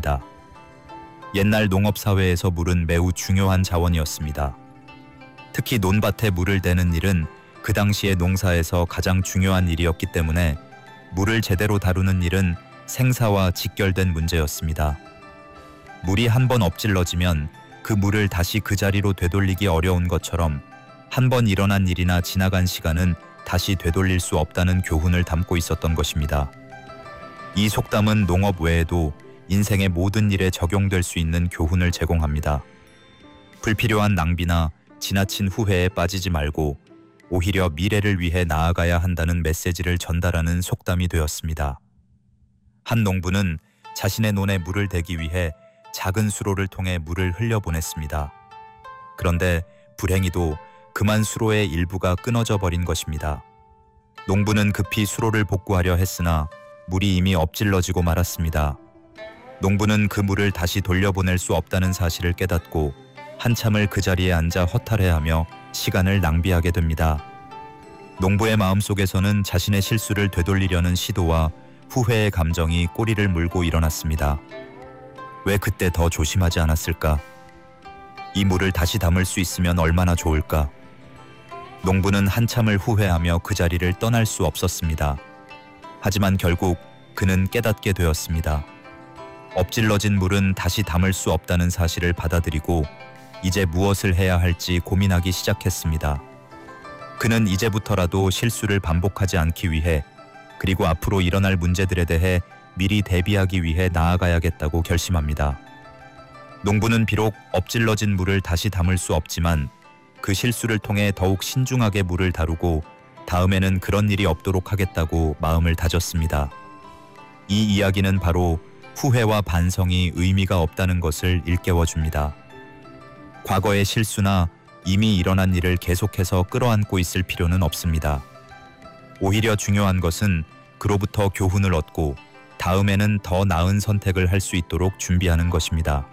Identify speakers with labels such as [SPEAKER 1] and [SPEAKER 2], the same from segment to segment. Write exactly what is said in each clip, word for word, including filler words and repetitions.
[SPEAKER 1] 물입니다. 옛날 농업사회에서 물은 매우 중요한 자원이었습니다. 특히 논밭에 물을 대는 일은 그 당시의 농사에서 가장 중요한 일이었기 때문에 물을 제대로 다루는 일은 생사와 직결된 문제였습니다. 물이 한 번 엎질러지면 그 물을 다시 그 자리로 되돌리기 어려운 것처럼 한 번 일어난 일이나 지나간 시간은 다시 되돌릴 수 없다는 교훈을 담고 있었던 것입니다. 이 속담은 농업 외에도 인생의 모든 일에 적용될 수 있는 교훈을 제공합니다. 불필요한 낭비나 지나친 후회에 빠지지 말고 오히려 미래를 위해 나아가야 한다는 메시지를 전달하는 속담이 되었습니다. 한 농부는 자신의 논에 물을 대기 위해 작은 수로를 통해 물을 흘려보냈습니다. 그런데 불행히도 그만 수로의 일부가 끊어져 버린 것입니다. 농부는 급히 수로를 복구하려 했으나 물이 이미 엎질러지고 말았습니다. 농부는 그 물을 다시 돌려보낼 수 없다는 사실을 깨닫고 한참을 그 자리에 앉아 허탈해하며 시간을 낭비하게 됩니다. 농부의 마음속에서는 자신의 실수를 되돌리려는 시도와 후회의 감정이 꼬리를 물고 일어났습니다. 왜 그때 더 조심하지 않았을까? 이 물을 다시 담을 수 있으면 얼마나 좋을까? 농부는 한참을 후회하며 그 자리를 떠날 수 없었습니다. 하지만 결국 그는 깨닫게 되었습니다. 엎질러진 물은 다시 담을 수 없다는 사실을 받아들이고 이제 무엇을 해야 할지 고민하기 시작했습니다. 그는 이제부터라도 실수를 반복하지 않기 위해 그리고 앞으로 일어날 문제들에 대해 미리 대비하기 위해 나아가야겠다고 결심합니다. 농부는 비록 엎질러진 물을 다시 담을 수 없지만 그 실수를 통해 더욱 신중하게 물을 다루고 다음에는 그런 일이 없도록 하겠다고 마음을 다졌습니다. 이 이야기는 바로 후회와 반성이 의미가 없다는 것을 일깨워줍니다. 과거의 실수나 이미 일어난 일을 계속해서 끌어안고 있을 필요는 없습니다. 오히려 중요한 것은 그로부터 교훈을 얻고 다음에는 더 나은 선택을 할 수 있도록 준비하는 것입니다.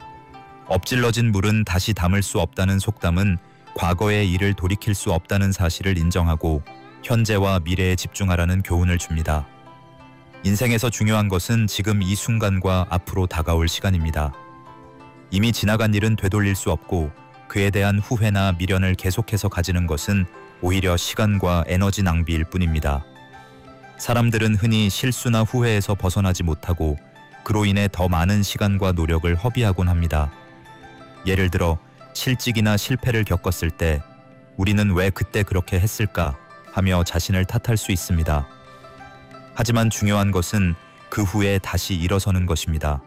[SPEAKER 1] 엎질러진 물은 다시 담을 수 없다는 속담은 과거의 일을 돌이킬 수 없다는 사실을 인정하고 현재와 미래에 집중하라는 교훈을 줍니다. 인생에서 중요한 것은 지금 이 순간과 앞으로 다가올 시간입니다. 이미 지나간 일은 되돌릴 수 없고 그에 대한 후회나 미련을 계속해서 가지는 것은 오히려 시간과 에너지 낭비일 뿐입니다. 사람들은 흔히 실수나 후회에서 벗어나지 못하고 그로 인해 더 많은 시간과 노력을 허비하곤 합니다. 예를 들어 실직이나 실패를 겪었을 때 우리는 왜 그때 그렇게 했을까 하며 자신을 탓할 수 있습니다. 하지만 중요한 것은 그 후에 다시 일어서는 것입니다.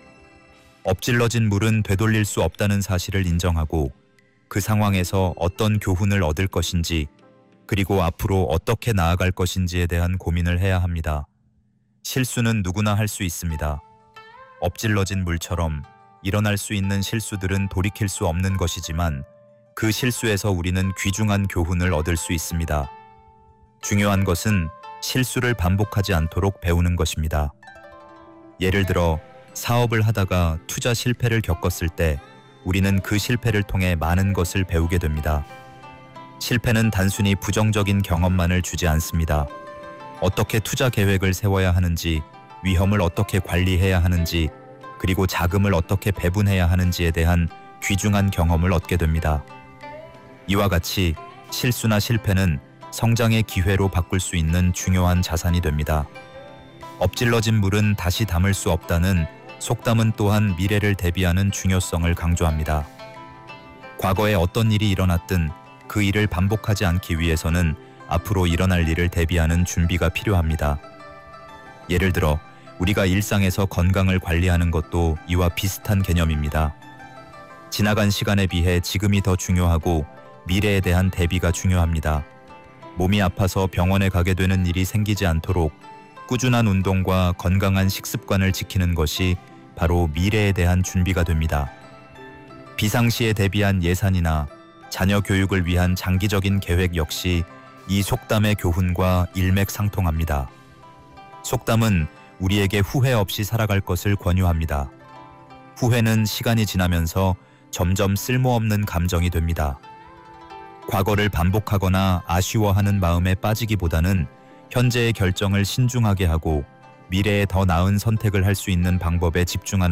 [SPEAKER 1] 엎질러진 물은 되돌릴 수 없다는 사실을 인정하고 그 상황에서 어떤 교훈을 얻을 것인지 그리고 앞으로 어떻게 나아갈 것인지에 대한 고민을 해야 합니다. 실수는 누구나 할 수 있습니다. 엎질러진 물처럼 일어날 수 있는 실수들은 돌이킬 수 없는 것이지만 그 실수에서 우리는 귀중한 교훈을 얻을 수 있습니다. 중요한 것은 실수를 반복하지 않도록 배우는 것입니다. 예를 들어 사업을 하다가 투자 실패를 겪었을 때 우리는 그 실패를 통해 많은 것을 배우게 됩니다. 실패는 단순히 부정적인 경험만을 주지 않습니다. 어떻게 투자 계획을 세워야 하는지, 위험을 어떻게 관리해야 하는지, 그리고 자금을 어떻게 배분해야 하는지에 대한 귀중한 경험을 얻게 됩니다. 이와 같이 실수나 실패는 성장의 기회로 바꿀 수 있는 중요한 자산이 됩니다. 엎질러진 물은 다시 담을 수 없다는 속담은 또한 미래를 대비하는 중요성을 강조합니다. 과거에 어떤 일이 일어났든 그 일을 반복하지 않기 위해서는 앞으로 일어날 일을 대비하는 준비가 필요합니다. 예를 들어 우리가 일상에서 건강을 관리하는 것도 이와 비슷한 개념입니다. 지나간 시간에 비해 지금이 더 중요하고 미래에 대한 대비가 중요합니다. 몸이 아파서 병원에 가게 되는 일이 생기지 않도록 꾸준한 운동과 건강한 식습관을 지키는 것이 바로 미래에 대한 준비가 됩니다. 비상시에 대비한 예산이나 자녀 교육을 위한 장기적인 계획 역시 이 속담의 교훈과 일맥상통합니다. 속담은 우리에게 후회 없이 살아갈 것을 권유합니다. 후회는 시간이 지나면서 점점 쓸모없는 감정이 됩니다. 과거를 반복하거나 아쉬워하는 마음에 빠지기보다는 현재의 결정을 신중하게 하고 미래에 더 나은 선택을 할 수 있는 방법에 집중하는